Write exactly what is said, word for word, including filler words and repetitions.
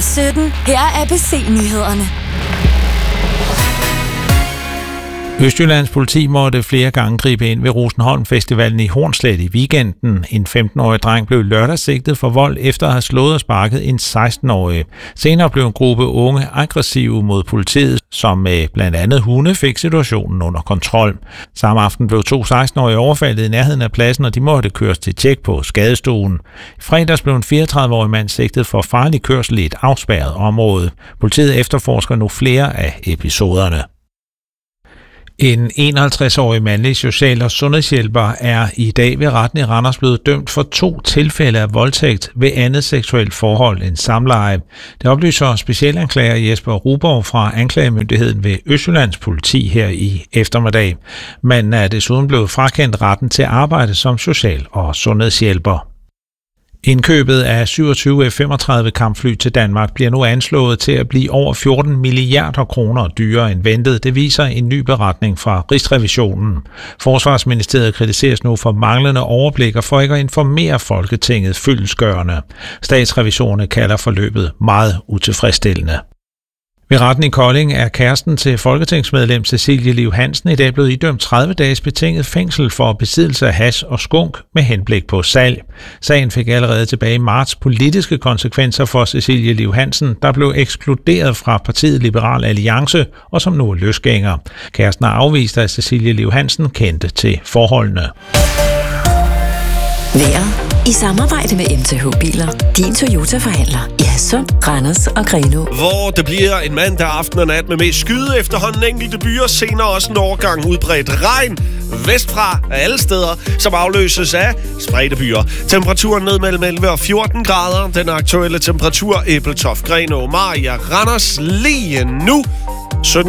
er sytten. Her er A B C-nyhederne. Østjyllands politi måtte flere gange gribe ind ved Rosenholm Festivalen i Hornslet i weekenden. En femten-årig dreng blev lørdag sigtet for vold efter at have slået og sparket en seksten-årig. Senere blev en gruppe unge aggressive mod politiet, som med blandt andet hunde fik situationen under kontrol. Samme aften blev to seksten-årige overfaldet i nærheden af pladsen, og de måtte køres til tjek på skadestuen. I fredags blev en fireogtredive-årig mand sigtet for farlig kørsel i et afspærret område. Politiet efterforsker nu flere af episoderne. En enoghalvtreds-årig mandlig social- og sundhedshjælper er i dag ved retten i Randers blevet dømt for to tilfælde af voldtægt ved andet seksuelt forhold end samleje. Det oplyser specialanklager Jesper Ruborg fra anklagemyndigheden ved Østjyllands politi her i eftermiddag. Manden er desuden blevet frakendt retten til at arbejde som social- og sundhedshjælper. Indkøbet af syvogtyve F femogtredive kampfly til Danmark bliver nu anslået til at blive over fjorten milliarder kroner dyrere end ventet. Det viser en ny beretning fra Rigsrevisionen. Forsvarsministeriet kritiseres nu for manglende overblik og for ikke at informere Folketinget fyldestgørende. Statsrevisorerne kalder forløbet meget utilfredsstillende. Ved retten i Kolding er kæresten til folketingsmedlem Cecilie Liv Hansen i dag blevet idømt tredive dages betinget fængsel for besiddelse af hash og skunk med henblik på salg. Sagen fik allerede tilbage i marts politiske konsekvenser for Cecilie Liv Hansen, der blev ekskluderet fra partiet Liberal Alliance og som nu er løsgænger. Kæresten har afvist, at Cecilie Liv Hansen kendte til forholdene. Vejret i samarbejde med M T H Biler. Din Toyota-forhandler i Hadsund, Randers og Grenaa. Hvor det bliver en mandag aften og nat med mest skyde efterhånden enkelte byer. Senere også en overgang udbredt regn vestfra af alle steder, som afløses af spredte byer. Temperaturen ned mellem elleve og fjorten grader. Den aktuelle temperatur Ebeltoft, Grenaa, Mariager, Randers lige nu sytten